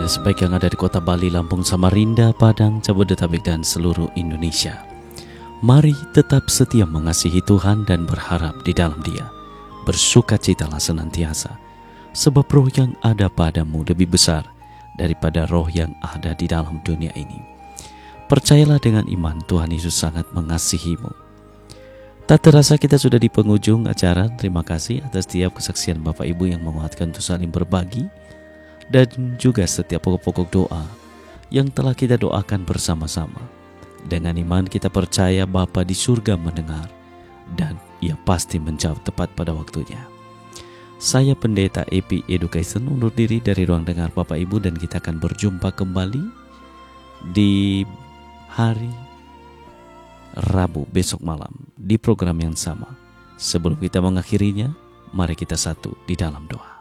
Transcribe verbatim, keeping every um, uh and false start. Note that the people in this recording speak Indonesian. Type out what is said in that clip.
Saudara sebaik yang ada di kota Bali, Lampung, Samarinda, Padang, Jabodetabek, dan seluruh Indonesia. Mari tetap setia mengasihi Tuhan dan berharap di dalam Dia. Bersukacitalah senantiasa, sebab roh yang ada padamu lebih besar daripada roh yang ada di dalam dunia ini. Percayalah dengan iman, Tuhan Yesus sangat mengasihimu. Tak terasa kita sudah di penghujung acara. Terima kasih atas setiap kesaksian Bapak Ibu yang menguatkan untuk saling berbagi, dan juga setiap pokok-pokok doa yang telah kita doakan bersama-sama. Dengan iman kita percaya Bapa di surga mendengar, dan Ia pasti menjawab tepat pada waktunya. Saya Pendeta E P Education undur diri dari ruang dengar Bapak Ibu, dan kita akan berjumpa kembali di hari Rabu besok malam di program yang sama. Sebelum kita mengakhirinya, mari kita satu di dalam doa.